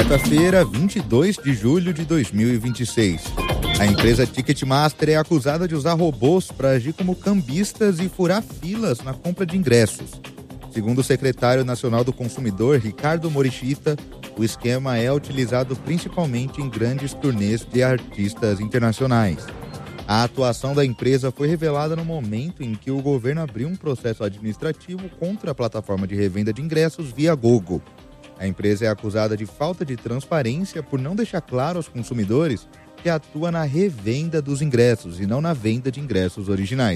Quarta-feira, 22 de julho de 2026. A empresa Ticketmaster é acusada de usar robôs para agir como cambistas e furar filas na compra de ingressos. Segundo o secretário nacional do consumidor, Ricardo Morishita, o esquema é utilizado principalmente em grandes turnês de artistas internacionais. A atuação da empresa foi revelada no momento em que o governo abriu um processo administrativo contra a plataforma de revenda de ingressos Viagogo. A empresa é acusada de falta de transparência por não deixar claro aos consumidores que atua na revenda dos ingressos e não na venda de ingressos originais.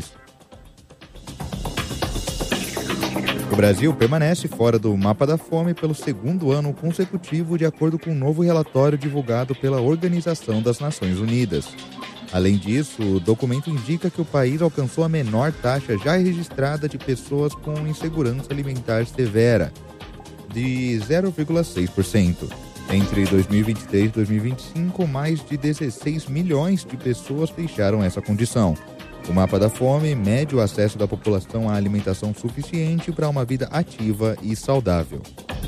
O Brasil permanece fora do mapa da fome pelo segundo ano consecutivo, de acordo com um novo relatório divulgado pela Organização das Nações Unidas. Além disso, o documento indica que o país alcançou a menor taxa já registrada de pessoas com insegurança alimentar severa, de 0,6%. Entre 2023 e 2025, mais de 16 milhões de pessoas deixaram essa condição. O mapa da fome mede o acesso da população à alimentação suficiente para uma vida ativa e saudável.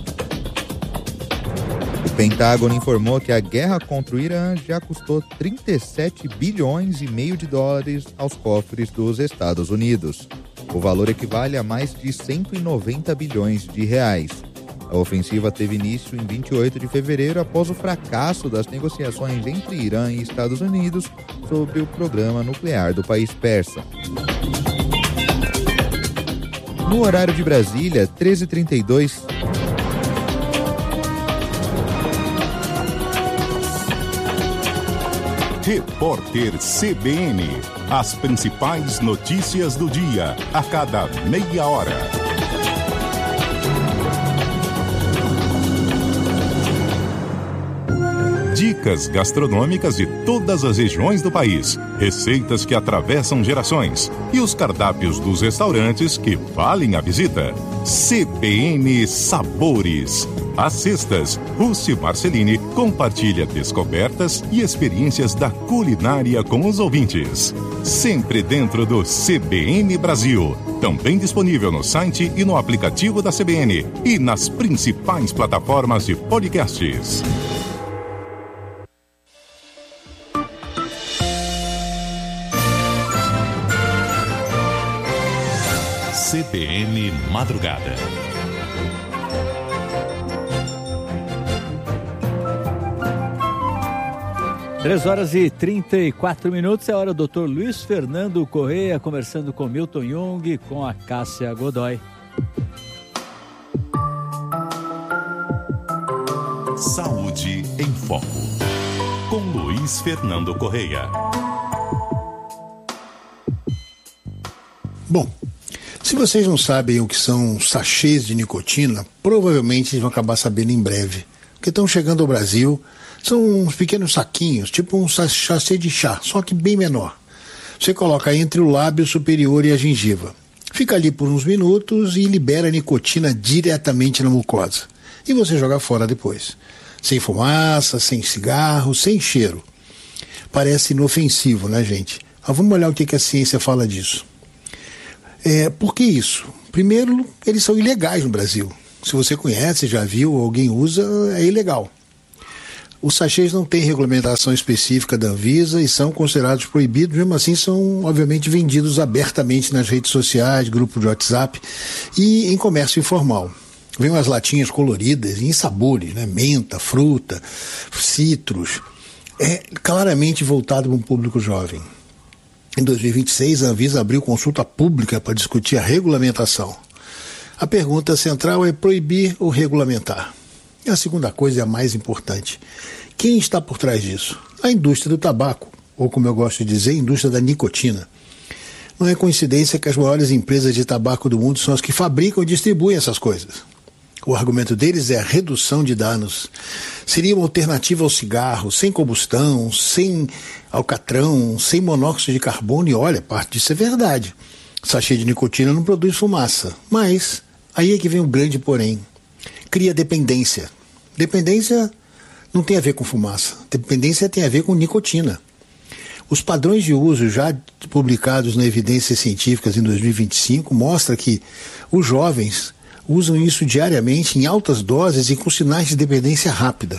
O Pentágono informou que a guerra contra o Irã já custou 37 bilhões e meio de dólares aos cofres dos Estados Unidos. O valor equivale a mais de 190 bilhões de reais. A ofensiva teve início em 28 de fevereiro, após o fracasso das negociações entre Irã e Estados Unidos sobre o programa nuclear do país persa. No horário de Brasília, 13h32. Repórter CBN. As principais notícias do dia, a cada meia hora. Dicas gastronômicas de todas as regiões do país, receitas que atravessam gerações e os cardápios dos restaurantes que valem a visita. CBN Sabores. Às sextas, Rússi Marcelini compartilha descobertas e experiências da culinária com os ouvintes. Sempre dentro do CBN Brasil. Também disponível no site e no aplicativo da CBN e nas principais plataformas de podcasts. CBN Madrugada. Três horas e 34 minutos, é hora do Dr. Luiz Fernando Correia conversando com Milton Jung, com a Cássia Godoy. Saúde em Foco, com Luiz Fernando Correia. Bom, se vocês não sabem o que são sachês de nicotina, provavelmente vocês vão acabar sabendo em breve. Porque estão chegando ao Brasil, são uns pequenos saquinhos, tipo um sachê de chá, só que bem menor. Você coloca entre o lábio superior e a gengiva. Fica ali por uns minutos e libera a nicotina diretamente na mucosa. E você joga fora depois. Sem fumaça, sem cigarro, sem cheiro. Parece inofensivo, né, gente? Mas vamos olhar o que a ciência fala disso. Por que isso? Primeiro, eles são ilegais no Brasil. Se você conhece, já viu, alguém usa, é ilegal. Os sachês não têm regulamentação específica da Anvisa e são considerados proibidos, mesmo assim são, obviamente, vendidos abertamente nas redes sociais, grupos de WhatsApp e em comércio informal. Vem umas latinhas coloridas em sabores, né? Menta, fruta, citros. É claramente voltado para um público jovem. Em 2026, a Anvisa abriu consulta pública para discutir a regulamentação. A pergunta central é proibir ou regulamentar. E a segunda coisa é a mais importante. Quem está por trás disso? A indústria do tabaco, ou como eu gosto de dizer, a indústria da nicotina. Não é coincidência que as maiores empresas de tabaco do mundo são as que fabricam e distribuem essas coisas. O argumento deles é a redução de danos. Seria uma alternativa ao cigarro, sem combustão, sem alcatrão, sem monóxido de carbono, e olha, parte disso é verdade. Sachê de nicotina não produz fumaça, mas aí é que vem o grande porém. Cria dependência. Dependência não tem a ver com fumaça. Dependência tem a ver com nicotina. Os padrões de uso já publicados na Evidências Científicas em 2025 mostram que os jovens usam isso diariamente em altas doses e com sinais de dependência rápida.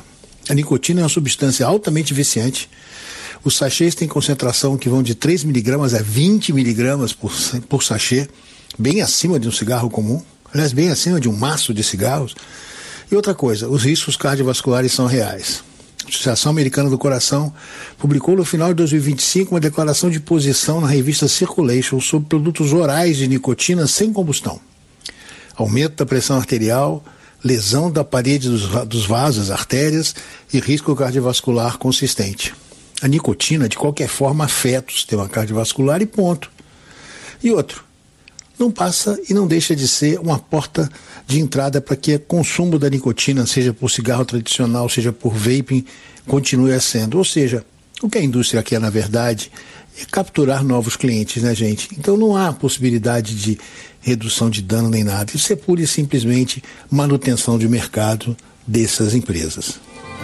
A nicotina é uma substância altamente viciante. Os sachês têm concentração que vão de 3 miligramas a 20 miligramas por sachê, bem acima de um cigarro comum, aliás, bem acima de um maço de cigarros. E outra coisa, os riscos cardiovasculares são reais. A Associação Americana do Coração publicou no final de 2025 uma declaração de posição na revista Circulation sobre produtos orais de nicotina sem combustão. Aumento da pressão arterial, lesão da parede dos vasos, artérias e risco cardiovascular consistente. A nicotina, de qualquer forma, afeta o sistema cardiovascular e ponto. E outro, não passa e não deixa de ser uma porta de entrada para que o consumo da nicotina, seja por cigarro tradicional, seja por vaping, continue sendo. Ou seja, o que a indústria quer, na verdade, é capturar novos clientes, né, gente? Então não há possibilidade de redução de dano nem nada. Isso é pura e simplesmente manutenção de mercado dessas empresas.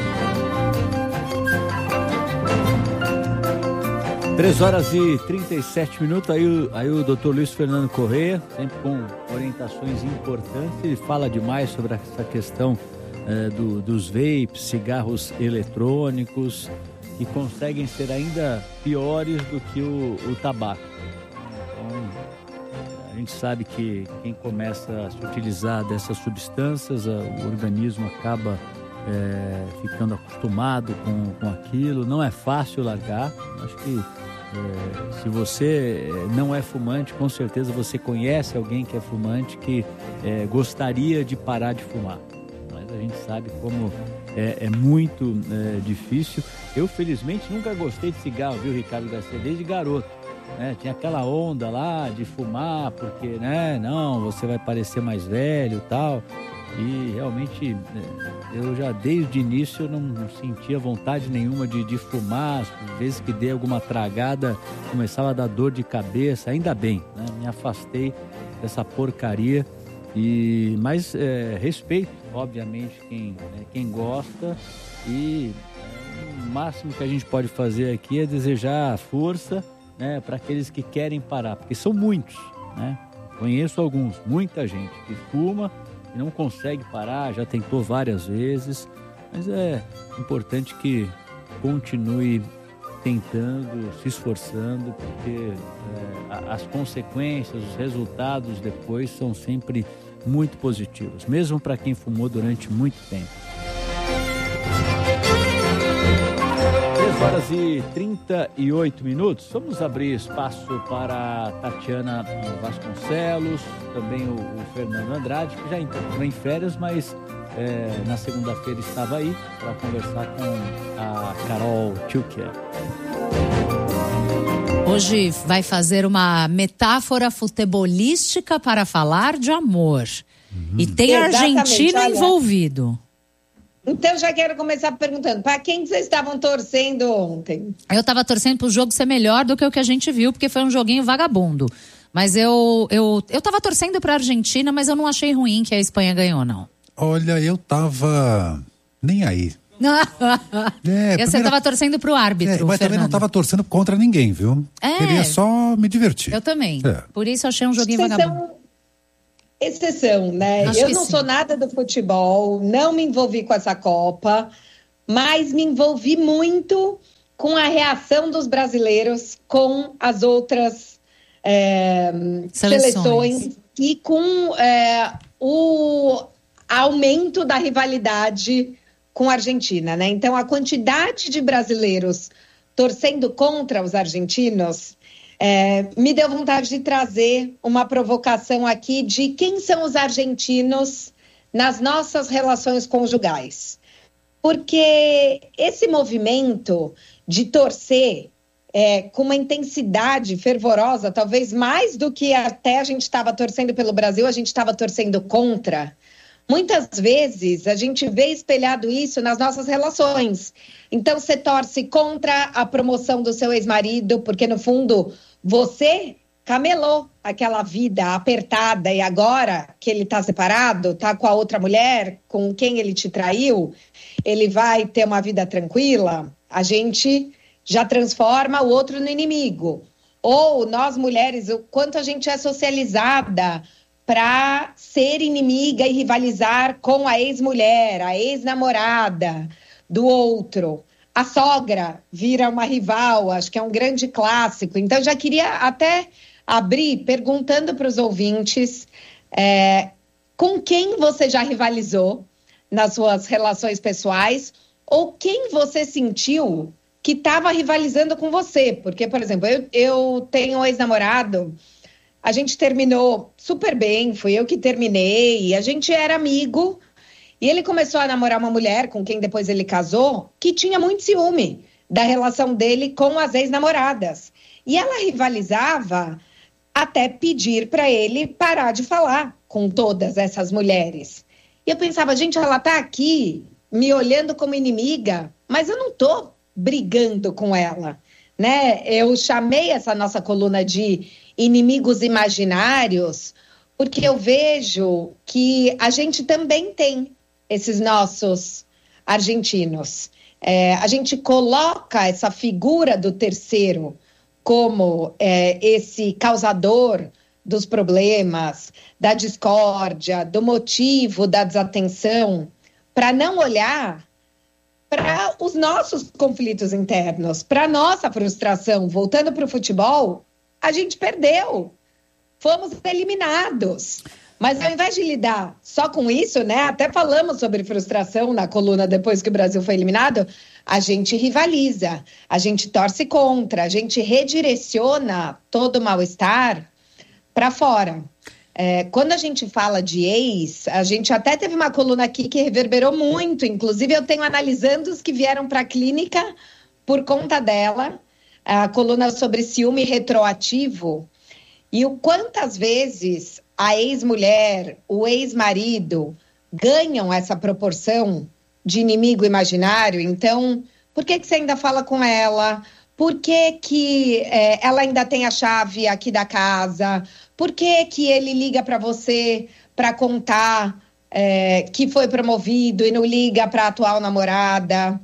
3h37, aí o Dr. Luiz Fernando Correia, sempre com orientações importantes, ele fala demais sobre essa questão dos vapes, cigarros eletrônicos, que conseguem ser ainda piores do que o tabaco. Então, a gente sabe que quem começa a se utilizar dessas substâncias, o organismo acaba ficando acostumado com aquilo, não é fácil largar. Acho que se você não é fumante, com certeza você conhece alguém que é fumante que gostaria de parar de fumar, mas a gente sabe como é muito difícil. Eu, felizmente, nunca gostei de cigarro, viu, Ricardo Garcia, desde garoto, né? Tinha aquela onda lá de fumar, porque, né, não, você vai parecer mais velho e tal. E realmente eu já desde o início não sentia vontade nenhuma de fumar. Às vezes que dei alguma tragada começava a dar dor de cabeça, ainda bem, né? Me afastei dessa porcaria. Mas respeito, obviamente, quem gosta, e o máximo que a gente pode fazer aqui é desejar força, né, para aqueles que querem parar, porque são muitos, né? Conheço alguns, muita gente que fuma e não consegue parar, já tentou várias vezes, mas é importante que continue tentando, se esforçando, porque as consequências, os resultados depois são sempre muito positivos, mesmo para quem fumou durante muito tempo. 3h38. Vamos abrir espaço para Tatiana Vasconcelos, também o Fernando Andrade, que já entrou em férias, mas na segunda-feira estava aí para conversar com a Carol Tchuker. Hoje vai fazer uma metáfora futebolística para falar de amor. E tem Argentina envolvido. Então já quero começar perguntando, para quem vocês estavam torcendo ontem? Eu estava torcendo para o jogo ser melhor do que o que a gente viu, porque foi um joguinho vagabundo. Mas eu estava torcendo para a Argentina, mas eu não achei ruim que a Espanha ganhou, não. Olha, eu tava nem aí. Você estava torcendo para o árbitro, mas Fernando. Também não estava torcendo contra ninguém, viu? Queria só me divertir. Eu também. Por isso eu achei um joguinho vagabundo. Exceção, né? Eu não sou nada do futebol, não me envolvi com essa Copa, mas me envolvi muito com a reação dos brasileiros com as outras seleções e com o aumento da rivalidade com a Argentina, né? Então, a quantidade de brasileiros torcendo contra os argentinos me deu vontade de trazer uma provocação aqui de quem são os argentinos nas nossas relações conjugais. Porque esse movimento de torcer com uma intensidade fervorosa, talvez mais do que até a gente estava torcendo pelo Brasil, a gente estava torcendo contra. Muitas vezes a gente vê espelhado isso nas nossas relações. Então você torce contra a promoção do seu ex-marido, porque no fundo você camelou aquela vida apertada e agora que ele está separado, está com a outra mulher, com quem ele te traiu, ele vai ter uma vida tranquila, a gente já transforma o outro no inimigo. Ou nós mulheres, o quanto a gente é socializada para ser inimiga e rivalizar com a ex-mulher, a ex-namorada, do outro. A sogra vira uma rival, acho que é um grande clássico. Então, já queria até abrir perguntando para os ouvintes com quem você já rivalizou nas suas relações pessoais ou quem você sentiu que estava rivalizando com você. Porque, por exemplo, eu tenho um ex-namorado, a gente terminou super bem, fui eu que terminei, a gente era amigo, e ele começou a namorar uma mulher com quem depois ele casou, que tinha muito ciúme da relação dele com as ex-namoradas. E ela rivalizava até pedir para ele parar de falar com todas essas mulheres. E eu pensava, gente, ela tá aqui me olhando como inimiga, mas eu não tô brigando com ela, né? Eu chamei essa nossa coluna de inimigos imaginários, porque eu vejo que a gente também tem esses nossos argentinos. A gente coloca essa figura do terceiro como esse causador dos problemas, da discórdia, do motivo da desatenção, para não olhar para os nossos conflitos internos, para a nossa frustração. Voltando para o futebol, a gente perdeu, fomos eliminados. Mas ao invés de lidar só com isso, né? Até falamos sobre frustração na coluna depois que o Brasil foi eliminado, a gente rivaliza, a gente torce contra, a gente redireciona todo o mal-estar para fora. Quando a gente fala de ex, a gente até teve uma coluna aqui que reverberou muito, inclusive eu tenho analisando os que vieram para a clínica por conta dela, a coluna sobre ciúme retroativo, e o quantas vezes a ex-mulher, o ex-marido ganham essa proporção de inimigo imaginário. Então, por que você ainda fala com ela? Por que ela ainda tem a chave aqui da casa? Por que ele liga para você para contar que foi promovido e não liga para a atual namorada?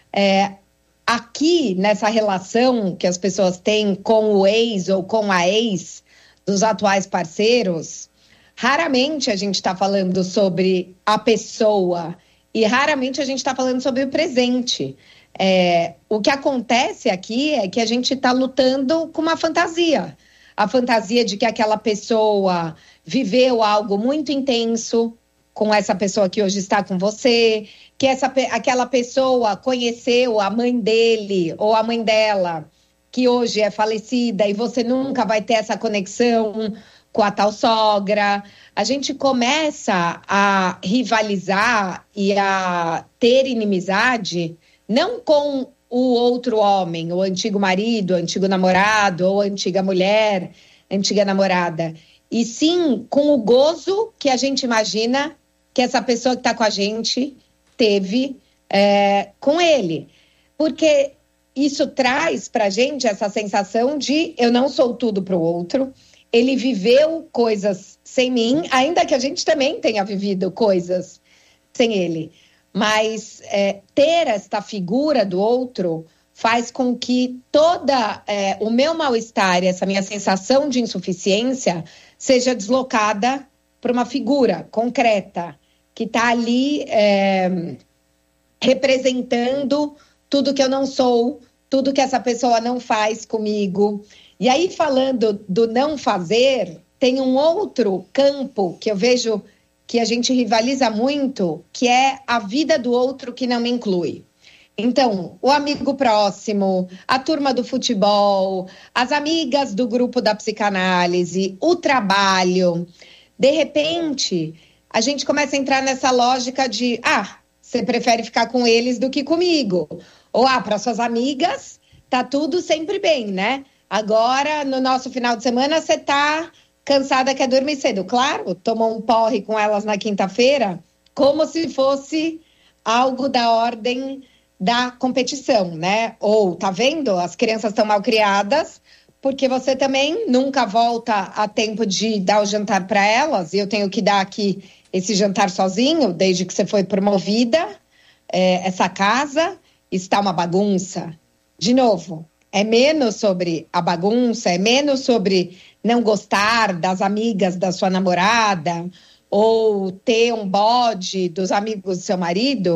Aqui, nessa relação que as pessoas têm com o ex ou com a ex dos atuais parceiros, raramente a gente está falando sobre a pessoa e raramente a gente está falando sobre o presente. O que acontece aqui é que a gente está lutando com uma fantasia. A fantasia de que aquela pessoa viveu algo muito intenso com essa pessoa que hoje está com você, que aquela pessoa conheceu a mãe dele ou a mãe dela, que hoje é falecida, e você nunca vai ter essa conexão com a tal sogra. A gente começa a rivalizar e a ter inimizade não com o outro homem, o antigo marido, o antigo namorado, ou a antiga mulher, a antiga namorada, e sim com o gozo que a gente imagina que essa pessoa que está com a gente teve com ele. Porque isso traz para a gente essa sensação de eu não sou tudo para o outro, ele viveu coisas sem mim, ainda que a gente também tenha vivido coisas sem ele. Mas ter esta figura do outro faz com que toda o meu mal-estar, essa minha sensação de insuficiência, seja deslocada para uma figura concreta, que está ali representando tudo que eu não sou, tudo que essa pessoa não faz comigo. E aí, falando do não fazer, tem um outro campo que eu vejo que a gente rivaliza muito, que é a vida do outro que não me inclui. Então, o amigo próximo, a turma do futebol, as amigas do grupo da psicanálise, o trabalho. De repente, a gente começa a entrar nessa lógica de, você prefere ficar com eles do que comigo. Ou, para suas amigas, tá tudo sempre bem, né? Agora, no nosso final de semana, você tá cansada, quer dormir cedo. Claro, tomou um porre com elas na quinta-feira, como se fosse algo da ordem da competição, né? Ou, tá vendo? As crianças estão mal criadas, porque você também nunca volta a tempo de dar o jantar para elas, e eu tenho que dar aqui esse jantar sozinho, desde que você foi promovida. Essa casa está uma bagunça. De novo, é menos sobre a bagunça, é menos sobre não gostar das amigas da sua namorada ou ter um bode dos amigos do seu marido,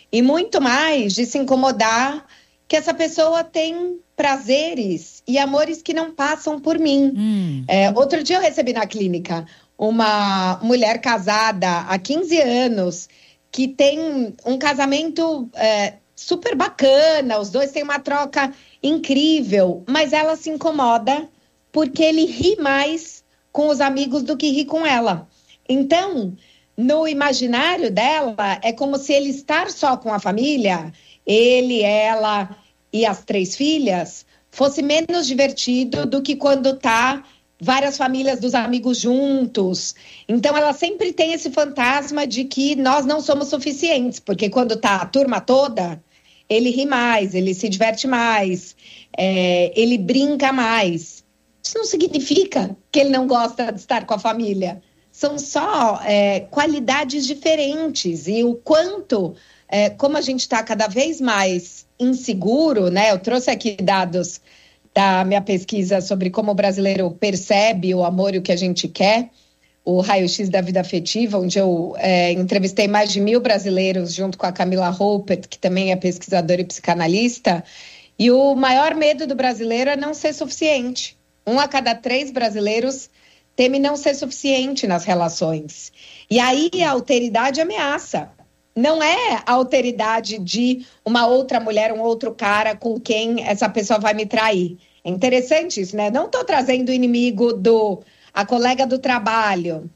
E muito mais de se incomodar que essa pessoa tem prazeres e amores que não passam por mim. Outro dia eu recebi na clínica uma mulher casada há 15 anos que tem um casamento super bacana, os dois têm uma troca incrível, mas ela se incomoda porque ele ri mais com os amigos do que ri com ela. Então, no imaginário dela, é como se ele estar só com a família, ele, ela e as 3 filhas, fosse menos divertido do que quando tá várias famílias dos amigos juntos. Então, ela sempre tem esse fantasma de que nós não somos suficientes, porque quando tá a turma toda, ele ri mais, ele se diverte mais, ele brinca mais. Isso não significa que ele não gosta de estar com a família. São só qualidades diferentes. E o quanto, como a gente está cada vez mais inseguro, né? Eu trouxe aqui dados da minha pesquisa sobre como o brasileiro percebe o amor e o que a gente quer, o raio-x da vida afetiva, onde eu entrevistei mais de 1.000 brasileiros junto com a Camila Hoppert, que também é pesquisadora e psicanalista, e o maior medo do brasileiro é não ser suficiente. 1 a cada 3 brasileiros teme não ser suficiente nas relações. E aí a alteridade ameaça. Não é a alteridade de uma outra mulher, um outro cara com quem essa pessoa vai me trair. É interessante isso, né? Não estou trazendo o inimigo a colega do trabalho,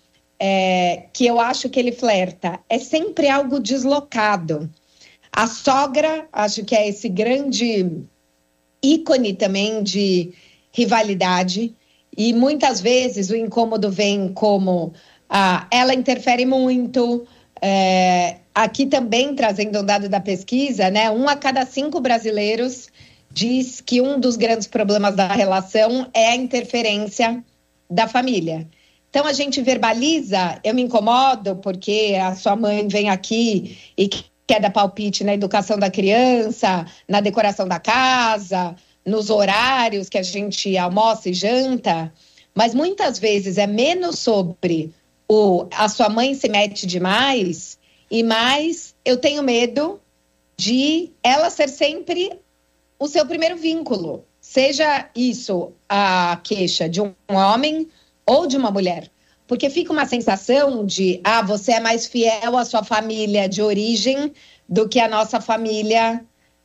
que eu acho que ele flerta. É sempre algo deslocado. A sogra, acho que é esse grande ícone também de rivalidade. E muitas vezes o incômodo vem como ela interfere muito. Aqui também, trazendo um dado da pesquisa, né, 1 a cada 5 brasileiros diz que um dos grandes problemas da relação é a interferência da família. Então, a gente verbaliza, eu me incomodo porque a sua mãe vem aqui e quer dar palpite na educação da criança, na decoração da casa, nos horários que a gente almoça e janta, mas muitas vezes é menos sobre a sua mãe se mete demais e mais eu tenho medo de ela ser sempre o seu primeiro vínculo, seja isso a queixa de um homem ou de uma mulher, porque fica uma sensação de você é mais fiel à sua família de origem do que a nossa família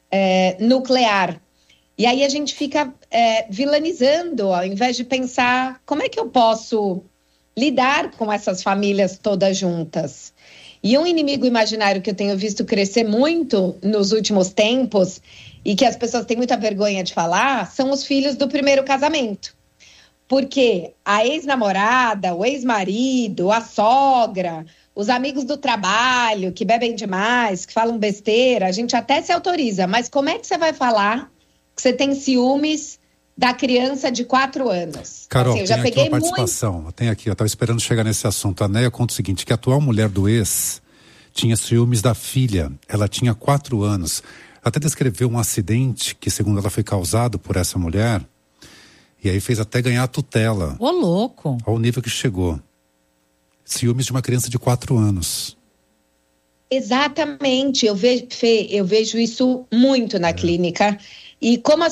nuclear. E aí a gente fica vilanizando, ao invés de pensar como é que eu posso lidar com essas famílias todas juntas. E um inimigo imaginário que eu tenho visto crescer muito nos últimos tempos e que as pessoas têm muita vergonha de falar são os filhos do primeiro casamento. Porque a ex-namorada, o ex-marido, a sogra, os amigos do trabalho que bebem demais, que falam besteira, a gente até se autoriza, mas como é que você vai falar que você tem ciúmes da criança de 4 anos? Carol, assim, eu já peguei uma participação. Tem aqui, eu estava esperando chegar nesse assunto. A Néia conta o seguinte, que a atual mulher do ex tinha ciúmes da filha. Ela tinha 4 anos. Ela até descreveu um acidente que, segundo ela, foi causado por essa mulher. E aí fez até ganhar a tutela. Ô, louco! Ao nível que chegou. Ciúmes de uma criança de 4 anos. Exatamente. Eu vejo isso muito na clínica. E como